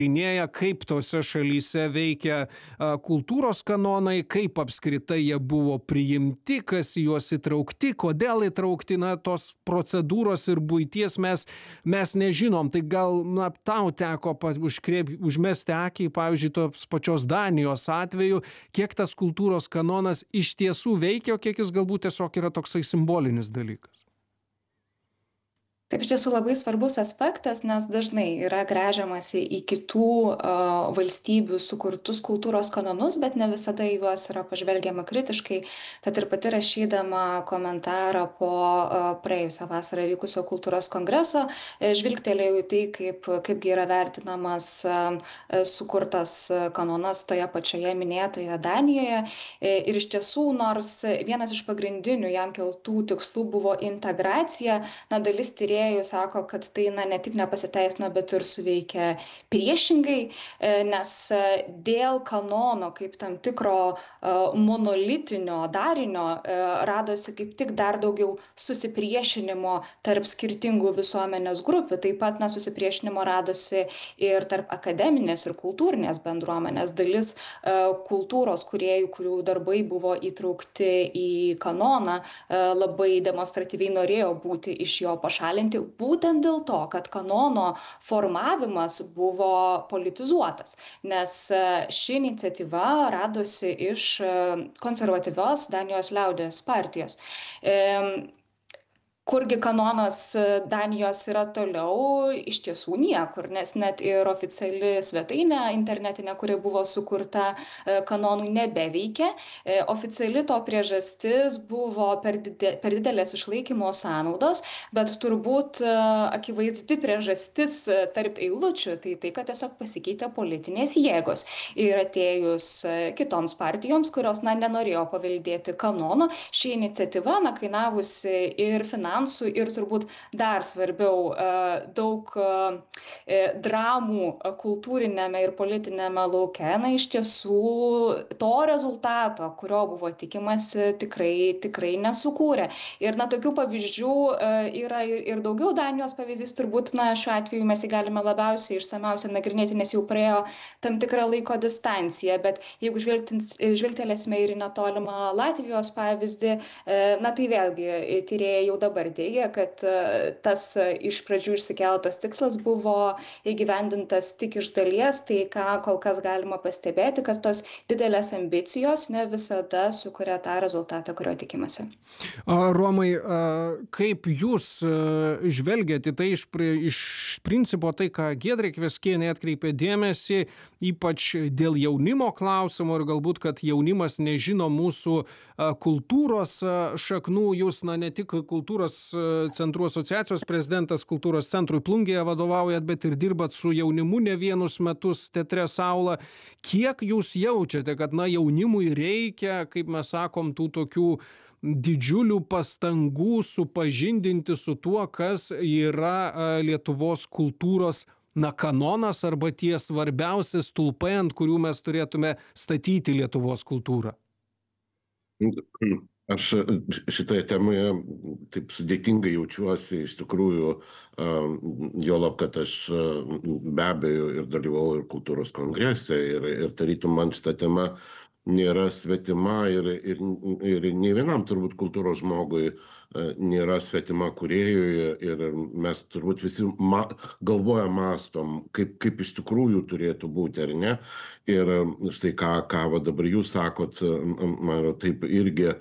tyrinėja, kaip tose šalyse veikia kultūros kanonai, kaip apskritai jie buvo priimti, kas į juos įtraukti, kodėl įtraukti, na, tos procedūros ir buities mes nežinom. Tai gal, na, tau teko užmesti akį, pavyzdžiui, tos pačios Danijos atveju, kiek tas kultūros kanonas iš tiesų veikia, o kiek jis galbūt tiesiog yra toksai simbolinis dalykas. Taip, iš tiesų labai svarbus aspektas, nes dažnai yra gręžiamasi į kitų valstybių sukurtus kultūros kanonus, bet ne visada į juos yra pažvelgiama kritiškai. Tad ir pati rašydama komentarą po praėjusią vasarą vykusio kultūros kongreso, žvilgtelėjau į tai, kaipgi yra vertinamas sukurtas kanonas toje pačioje minėtoje Danijoje. Ir iš tiesų, nors vienas iš pagrindinių jam keltų tikslų buvo integracija, na, dalis tyrėjų sako, kad tai ne tik nepasiteisino, bet ir suveikė priešingai, nes dėl kanono kaip tam tikro monolitinio darinio radosi kaip tik dar daugiau susipriešinimo tarp skirtingų visuomenės grupių. Taip pat susipriešinimo radosi ir tarp akademinės ir kultūrinės bendruomenės. Dalis kultūros kūrėjų, kurių darbai buvo įtraukti į kanoną, labai demonstratyviai norėjo būti iš jo pašalinti, būtent dėl to, kad kanono formavimas buvo politizuotas, nes ši iniciatyva radosi iš konservatyvios Danijos liaudies partijos. Kurgi kanonas Danijos yra toliau, iš tiesų niekur, nes net ir oficiali svetainė internetinė, kuri buvo sukurta kanonui, nebeveikia. Oficiali to priežastis buvo per didelės išlaikymo sąnaudos, bet turbūt akivaizdi priežastis tarp eilučių, tai kad tiesiog pasikeitė politinės jėgos. Ir atėjus kitoms partijoms, kurios nenorėjo paveldėti kanono, ši iniciatyva kainavusi ir finansų, ir turbūt dar svarbiau daug dramų kultūrinėme ir politinėme lauke, iš tiesų to rezultato, kurio buvo tikimasi, tikrai nesukūrė. Ir tokių pavyzdžių yra ir daugiau. Danijos pavyzdys turbūt šiuo atveju mes jį galime labiausiai išsamiausiai nagrinėti, nes jau praėjo tam tikrą laiko distanciją, bet jeigu žvilgtelėsime ir į netolimą Latvijos pavyzdį, tai vėlgi tyrėjai jau dabar teigia, kad tas iš pradžių išsikeltas tikslas buvo įgyvendintas tik iš dalies, tai ką kol kas galima pastebėti, kad tos didelės ambicijos ne visada sukuria tą rezultatą, kurio tikimasi. Romai, kaip jūs žvelgiate tai iš principo, tai ką Giedrė Kveskienė atkreipė dėmesį, ypač dėl jaunimo klausimo ir galbūt, kad jaunimas nežino mūsų kultūros šaknų, jūs ne tik kultūros centrų asociacijos prezidentas, kultūros centrui Plungėje vadovaujat, bet ir dirbat su jaunimu ne vienus metus teatre Saula. Kiek jūs jaučiate, kad jaunimui reikia, kaip mes sakom, tų tokių didžiulių pastangų supažindinti su tuo, kas yra Lietuvos kultūros kanonas arba tie svarbiausi stulpai, ant kurių mes turėtume statyti Lietuvos kultūrą? Aš šitoje temoje taip sudėtingai jaučiuosi, iš tikrųjų, juolab, kad aš be abejo ir dalyvau ir kultūros kongrese, ir tarytum man šita tema nėra svetima ir nei vienam turbūt kultūros žmogui nėra svetima kūrėjui, ir mes turbūt visi galvojam, mąstom, kaip iš tikrųjų turėtų būti, ar ne? Ir štai ką dabar jūs sakot, man taip irgi,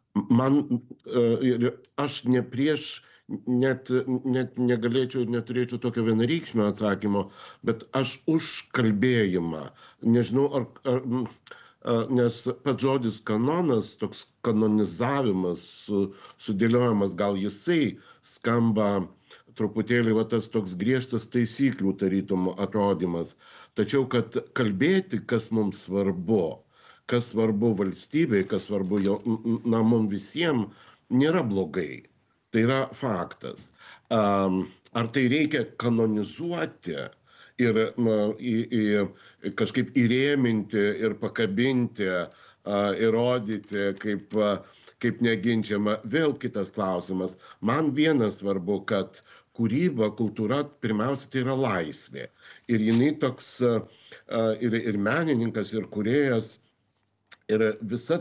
aš ne prieš, net negalėčiau, neturėčiau tokio vienareikšmio atsakymo, bet aš už kalbėjimą. Nežinau, nes pats žodis kanonas, toks kanonizavimas, sudėliojimas, gal jisai skamba truputėlį tas toks griežtas taisyklių tarytum atrodymas. Tačiau, kad kalbėti, kas mums svarbu, kas svarbu valstybei, kas svarbu mums visiems, nėra blogai. Tai yra faktas. Ar tai reikia kanonizuoti ir kažkaip įrėminti ir pakabinti, įrodyti kaip neginčiama? Vėl kitas klausimas. Man vienas svarbu, kad kūryba, kultūra, pirmiausia, tai yra laisvė. Ir jinai toks, ir menininkas, ir kūrėjas, ir visa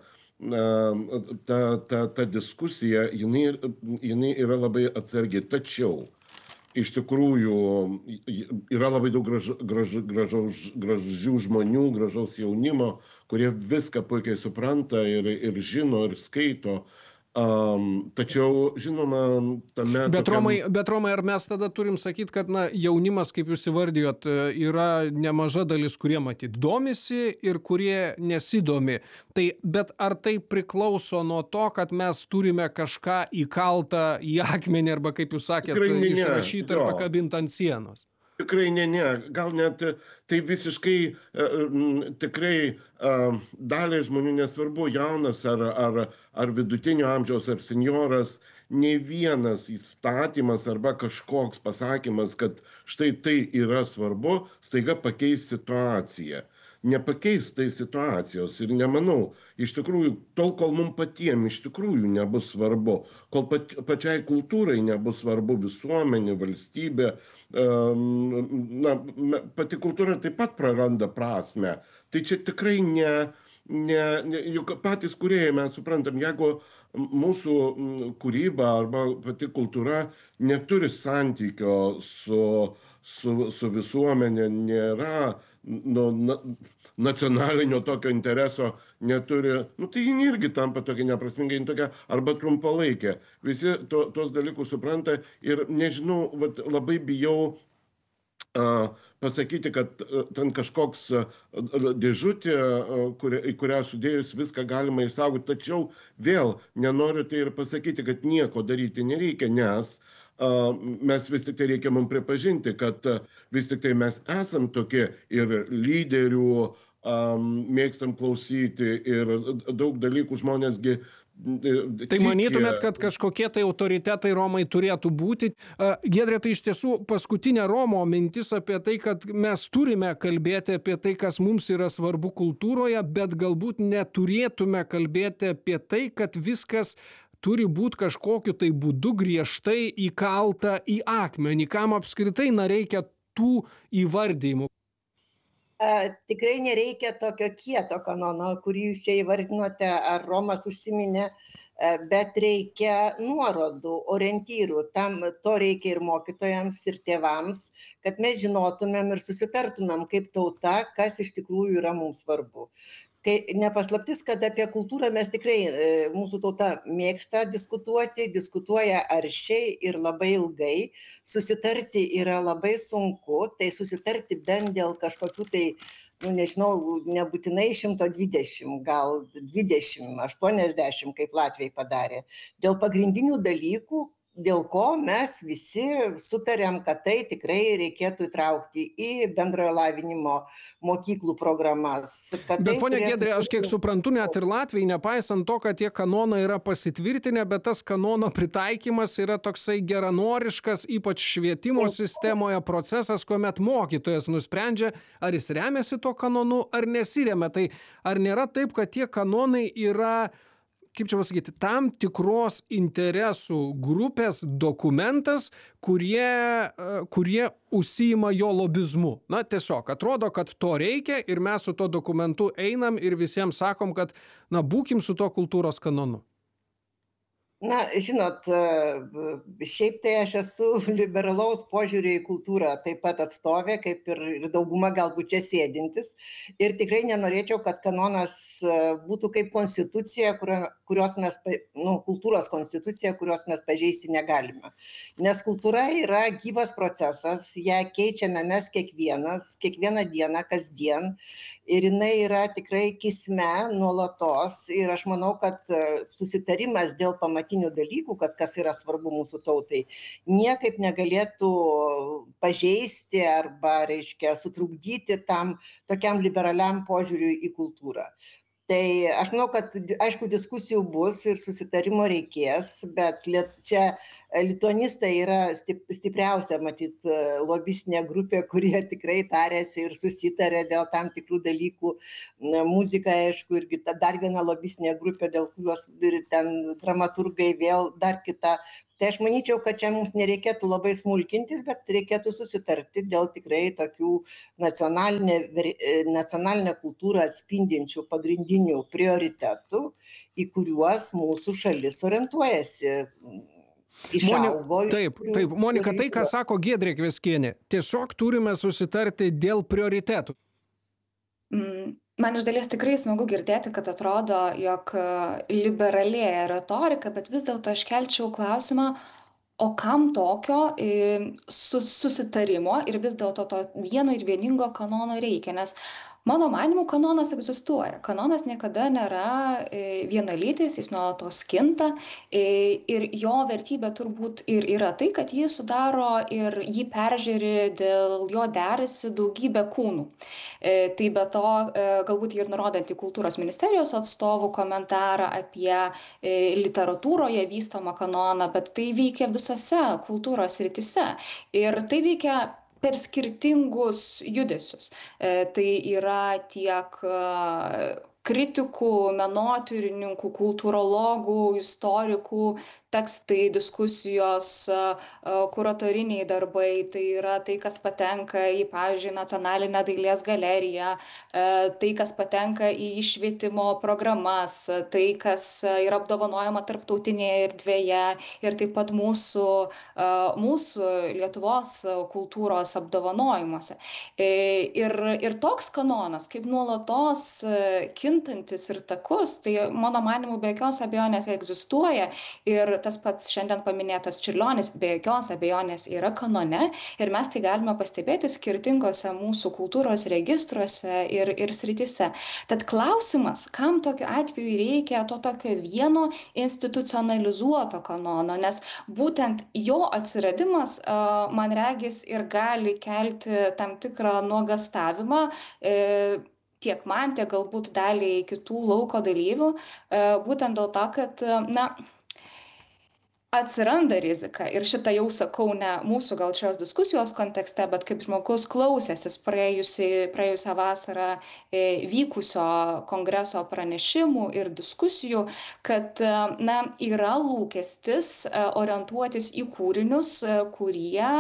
ta diskusija, jinai yra labai atsargi. Tačiau iš tikrųjų yra labai daug gražių žmonių, gražaus jaunimo, kurie viską puikiai supranta ir žino, ir skaito. Tačiau, žinoma, tame... Bet Romai, ar mes tada turim sakyti, kad jaunimas, kaip jūs įvardijot, yra nemaža dalis, kurie matyt domisi ir kurie nesidomi. Bet ar tai priklauso nuo to, kad mes turime kažką įkaltą į akmenį arba, kaip jūs sakėt, išrašytą ir pakabintą ant sienos? Tikrai ne. Gal net tai visiškai tikrai daliai žmonių nesvarbu, jaunas ar vidutinio amžiaus ar senjoras, nei vienas įstatymas arba kažkoks pasakymas, kad štai tai yra svarbu, staiga pakeis situaciją. Nepakeis tai situacijos ir nemanau, iš tikrųjų, tol, kol mums patiems iš tikrųjų nebus svarbu, kol pačiai kultūrai nebus svarbu, visuomenė, valstybė, pati kultūra taip pat praranda prasmę. Tai čia tikrai juk patys kūrėjai mes suprantam, jeigu mūsų kūryba arba pati kultūra neturi santykio su visuomenė, nėra nacionalinio tokio intereso, neturi, tai jin irgi tampa tokia neprasminga, tokia arba trumpalaikė. Visi tuos dalykus supranta ir nežinau, labai bijau pasakyti, kad ten kažkoks dėžutė, į kurią sudėjus viską galima išsaugoti, tačiau vėl nenoriu tai ir pasakyti, kad nieko daryti nereikia, nes mes vis tik tai reikia mums pripažinti, kad vis tik tai mes esam tokie ir lyderių, mėgstam klausyti ir daug dalykų žmonėsgi Tai manytumėt, kad kažkokie tai autoritetai Romai turėtų būti. Giedrė, tai iš tiesų paskutinė Romo mintis apie tai, kad mes turime kalbėti apie tai, kas mums yra svarbu kultūroje, bet galbūt neturėtume kalbėti apie tai, kad viskas turi būti kažkokiu tai būdu griežtai įkalta į akmenį. Kam apskritai reikia tų įvardymų? Tikrai nereikia tokio kieto kanono, kurį jūs čia įvardinote, ar Romas užsiminė, bet reikia nuorodų, orientyrų. To reikia ir mokytojams, ir tėvams, kad mes žinotumėm ir susitartumėm kaip tauta, kas iš tikrųjų yra mums svarbu. Nepaslaptis, kad apie kultūrą mes tikrai, mūsų tauta mėgsta diskutuoja aršiai ir labai ilgai. Susitarti yra labai sunku, tai susitarti bent dėl kažkokių tai, nežinau, nebūtinai 120, gal 20, 80, kaip Latviai padarė. Dėl pagrindinių dalykų, dėl ko mes visi sutarėm, kad tai tikrai reikėtų įtraukti į bendrojo lavinimo mokyklų programas. Bet ponia Giedrė, aš kiek suprantu, net ir Latvijai, nepaisant to, kad tie kanonai yra pasitvirtinę, bet tas kanono pritaikymas yra toksai geranoriškas, ypač švietimo sistemoje procesas, kuomet mokytojas nusprendžia, ar jis remiasi to kanonu, ar nesiremia. Tai ar nėra taip, kad tie kanonai yra, kaip čia pasakyti, tam tikros interesų grupės dokumentas, kurie užsiima jo lobizmu. Tiesiog atrodo, kad to reikia ir mes su to dokumentu einam ir visiems sakom, kad būkim su to kultūros kanonu. Žinot, šiaip tai aš esu liberalaus požiūrio į kultūrą taip pat atstovė, kaip ir dauguma galbūt čia sėdintis. Ir tikrai nenorėčiau, kad kanonas būtų kaip konstitucija, kultūros konstitucija, kurios mes pažeisti negalime. Nes kultūra yra gyvas procesas, ją keičiame mes kiekvieną dieną, kasdien. Ir jinai yra tikrai kisme nuolatos. Ir aš manau, kad susitarimas dėl pamatinių dalykų, kad kas yra svarbu mūsų tautai, niekaip negalėtų pažeisti arba, sutrukdyti tam tokiam liberaliam požiūriui į kultūrą. Tai aš manau, kad aišku diskusijų bus ir susitarimo reikės, bet čia lituanistai yra stipriausia, matyt, lobistinė grupė, kurie tikrai tarėsi ir susitarė dėl tam tikrų dalykų. Muzika, aišku, irgi dar viena lobistinė grupė, dėl kurios ir ten dramaturgai vėl dar kita. Tai aš manyčiau, kad čia mums nereikėtų labai smulkintis, bet reikėtų susitarti dėl tikrai tokių nacionalinę kultūrą atspindinčių pagrindinių prioritetų, į kuriuos mūsų šalis orientuojasi. Išaugo. Taip, Monika, tai, ką sako Giedrė Kveskienė, tiesiog turime susitarti dėl prioritetų. Man iš dalies tikrai smagu girdėti, kad atrodo, jog liberalėja retorika, bet vis dėlto aš kelčiau klausimą, o kam tokio susitarimo ir vis dėlto to vieno ir vieningo kanono reikia, nes mano manymu kanonas egzistuoja. Kanonas niekada nėra vienalytis, jis nuolatos kinta ir jo vertybė turbūt ir yra tai, kad jį sudaro ir jį peržiūri, dėl jo derasi daugybė kūnų. Tai be to, galbūt ir nurodant į kultūros ministerijos atstovų komentarą apie literatūroje vystomą kanoną, bet tai veikia visose kultūros srityse ir tai veikia per skirtingus judesius. Tai yra tiek kritikų, menotyrininkų, kultūrologų, istorikų tekstai, diskusijos, kuratoriniai darbai, tai yra tai, kas patenka į, pavyzdžiui, Nacionalinę dailės galeriją, tai, kas patenka į švietimo programas, tai, kas yra apdovanojama tarptautinėje erdvėje ir taip pat mūsų Lietuvos kultūros apdovanojimuose. Ir toks kanonas, kaip nuolatos kintantis ir takus, tai mano manymu be jokios abejonės egzistuoja ir tas pats šiandien paminėtas Čiurlionis be jokios abejonės yra kanone ir mes tai galime pastebėti skirtingose mūsų kultūros registruose ir srityse. Tad klausimas, kam tokiu atveju reikia to tokio vieno institucionalizuoto kanono, nes būtent jo atsiradimas, man regis, ir gali kelti tam tikrą nuogąstavimą, tiek man, tiek galbūt daliai kitų lauko dalyvių, būtent dėl to, kad, atsiranda rizika ir šitą jau sakau ne mūsų gal šios diskusijos kontekste, bet kaip žmogus klausęsis praėjusią vasarą vykusio kongreso pranešimų ir diskusijų, kad yra lūkestis orientuotis į kūrinius, kurie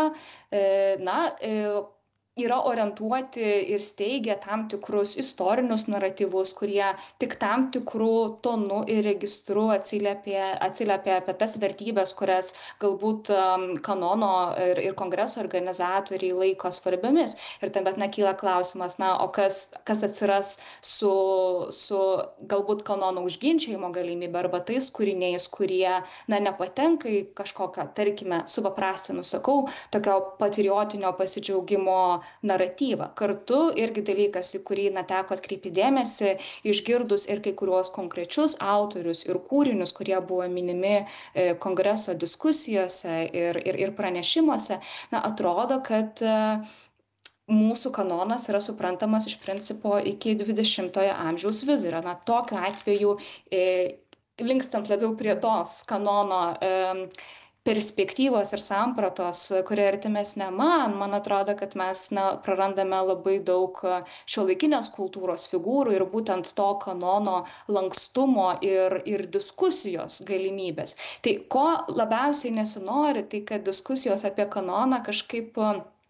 yra orientuoti ir steigia tam tikrus istorinius naratyvus, kurie tik tam tikrų tonų ir registrų atsiliepia apie tas vertybės, kurias galbūt kanono ir kongreso organizatoriai laiko svarbiamis. Ir tuomet kyla klausimas, o kas atsiras su galbūt kanono užginčijimo galimybė arba tais kūriniais, kurie nepatenka į kažkokią, tarkime, supaprastinu sakau, tokio patriotinio pasidžiaugimo naratyvą. Kartu irgi dalykas, į kurį teko atkreipti dėmesį, išgirdus ir kai kuriuos konkrečius autorius ir kūrinius, kurie buvo minimi kongreso diskusijose ir pranešimuose, atrodo, kad mūsų kanonas yra suprantamas iš principo iki 20-ojo amžiaus vidurio. Tokiu atveju, linkstant labiau prie tos kanono perspektyvos ir sampratos, kuria artimesnė man atrodo, kad mes prarandame labai daug šiuolaikinės kultūros figūrų ir būtent to kanono lankstumo ir diskusijos galimybės. Tai ko labiausiai nesinori, tai kad diskusijos apie kanoną kažkaip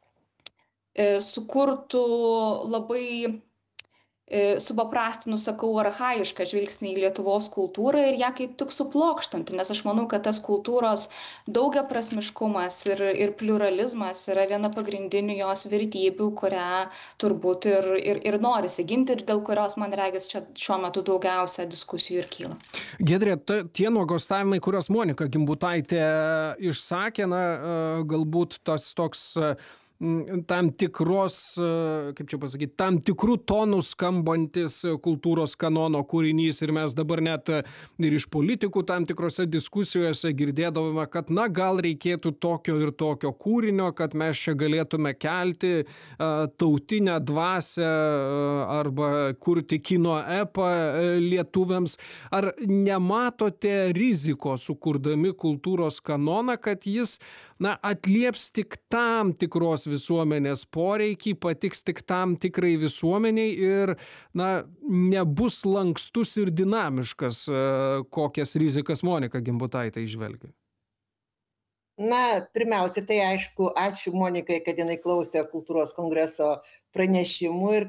sukurtų labai supaprastinu sakau archaišką žvilgsnį į Lietuvos kultūrą ir ją kaip tik suplokštanti, nes aš manau, kad tas kultūros daugiaprasmiškumas ir pliuralizmas yra viena pagrindinių jos vertybių, kurią turbūt ir norisi ginti ir dėl kurios, man regis, čia šiuo metu daugiausia diskusijų ir kyla. Giedrė, tie nuogąstavimai, kuriuos Monika Gimbutaitė išsakė, galbūt tas toks tam tikros, kaip čia pasakyti, tam tikrų tonų skambantis kultūros kanono kūrinys ir mes dabar net ir iš politikų tam tikrose diskusijose girdėdavome, kad na gal reikėtų tokio ir tokio kūrinio, kad mes čia galėtume kelti tautinę dvasią arba kurti kino epą lietuviams. Ar nematote rizikos sukurdami kultūros kanoną, kad jis atlieps tik tam tikros visuomenės poreikį, patiks tik tam tikrai visuomeniai ir nebus lankstus ir dinamiškas, kokias rizikas Monika Gimbutaitė įžvelgia? Pirmiausia, tai aišku, ačiū Monikai, kad jinai klausė kultūros kongreso pranešimų ir